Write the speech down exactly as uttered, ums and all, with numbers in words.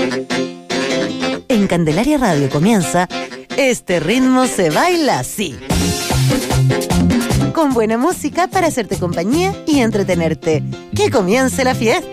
En Candelaria Radio comienza Este ritmo se baila así. Con buena música para hacerte compañía y entretenerte. ¡Que comience la fiesta!